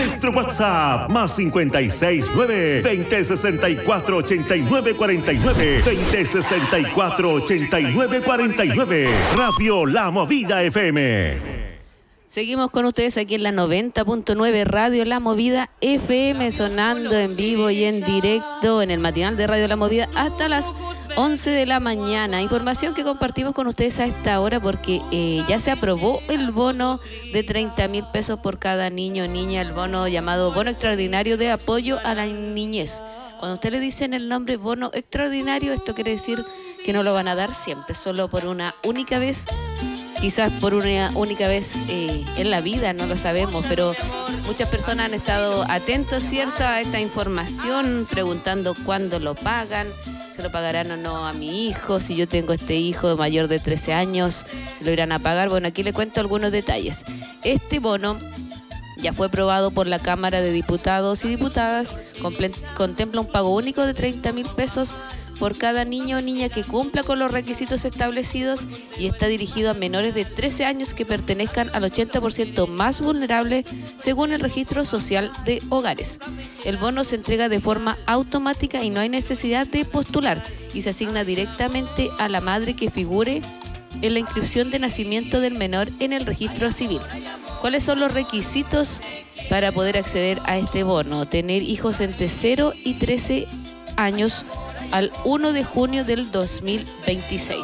Nuestro WhatsApp, más 569-2064-8949, 2064-8949. Radio La Movida FM. Seguimos con ustedes aquí en la 90.9 Radio La Movida FM, sonando en vivo y en directo en el matinal de Radio La Movida hasta las 11 de la mañana. Información que compartimos con ustedes a esta hora porque ya se aprobó el bono de 30.000 pesos por cada niño o niña, el bono llamado Bono Extraordinario de Apoyo a la Niñez. Cuando usted le dicen el nombre Bono Extraordinario, esto quiere decir que no lo van a dar siempre, solo por una única vez. Quizás por una única vez en la vida, no lo sabemos, pero muchas personas han estado atentos, ¿cierto?, a esta información, preguntando cuándo lo pagan, se lo pagarán o no a mi hijo, si yo tengo este hijo mayor de 13 años, lo irán a pagar. Bueno, aquí le cuento algunos detalles. Este bono ya fue aprobado por la Cámara de Diputados y Diputadas, contempla un pago único de 30.000 pesos por cada niño o niña que cumpla con los requisitos establecidos y está dirigido a menores de 13 años que pertenezcan al 80% más vulnerable según el Registro Social de Hogares. El bono se entrega de forma automática y no hay necesidad de postular y se asigna directamente a la madre que figure en la inscripción de nacimiento del menor en el registro civil. ¿Cuáles son los requisitos para poder acceder a este bono? Tener hijos entre 0 y 13 años al 1 de junio del 2026.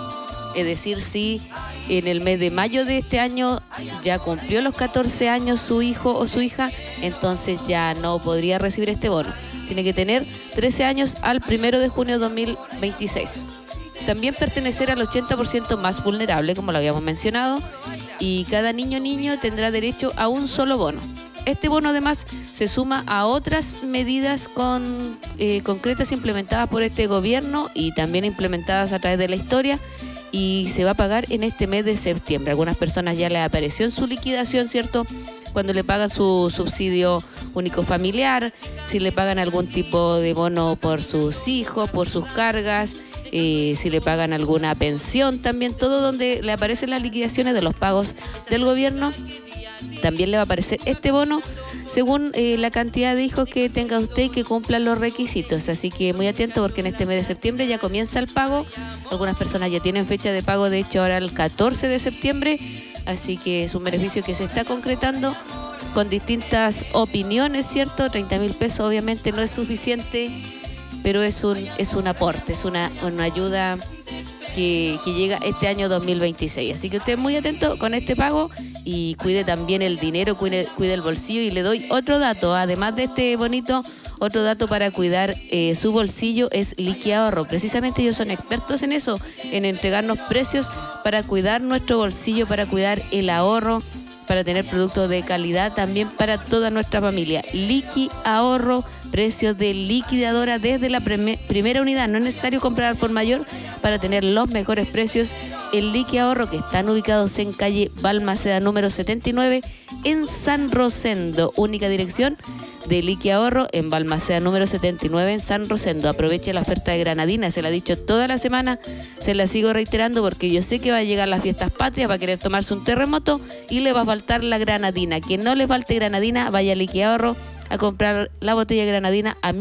Es decir, si en el mes de mayo de este año ya cumplió los 14 años su hijo o su hija, entonces ya no podría recibir este bono. Tiene que tener 13 años al 1 de junio de 2026. También pertenecer al 80% más vulnerable, como lo habíamos mencionado, y cada niño o niño tendrá derecho a un solo bono. Este bono además se suma a otras medidas concretas implementadas por este gobierno y también implementadas a través de la historia y se va a pagar en este mes de septiembre. Algunas personas ya les apareció en su liquidación, ¿cierto?, cuando le pagan su subsidio único familiar, si le pagan algún tipo de bono por sus hijos, por sus cargas, si le pagan alguna pensión, también todo donde le aparecen las liquidaciones de los pagos del gobierno. También le va a aparecer este bono según la cantidad de hijos que tenga usted y que cumplan los requisitos. Así que muy atento porque en este mes de septiembre ya comienza el pago. Algunas personas ya tienen fecha de pago, de hecho ahora el 14 de septiembre. Así que es un beneficio que se está concretando con distintas opiniones, ¿cierto? 30.000 pesos obviamente no es suficiente, pero es un aporte, es una ayuda que llega este año 2026. Así que usted muy atento con este pago y cuide también el dinero, cuide el bolsillo. Y le doy otro dato, además de este bonito, otro dato para cuidar su bolsillo es Liqui Ahorro. Precisamente ellos son expertos en eso, en entregarnos precios para cuidar nuestro bolsillo, para cuidar el ahorro, para tener productos de calidad también para toda nuestra familia. Liqui Ahorro, precios de liquidadora desde la primera unidad. No es necesario comprar por mayor para tener los mejores precios. El Liqui Ahorro, que están ubicados en calle Balmaceda número 79 en San Rosendo. Única dirección de Liqui Ahorro en Balmaceda número 79 en San Rosendo. Aproveche la oferta de granadina, se la he dicho toda la semana, se la sigo reiterando porque yo sé que va a llegar las fiestas patrias, va a querer tomarse un terremoto y le va a faltar la granadina. Quien no le falte granadina, vaya a Liqui Ahorro a comprar la botella de granadina a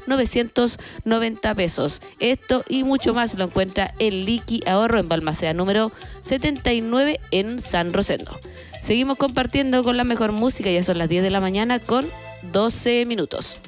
1.990 pesos. Esto y mucho más lo encuentra en Liqui Ahorro en Balmaceda número 79 en San Rosendo. Seguimos compartiendo con la mejor música, ya son las 10 de la mañana con 12 minutos.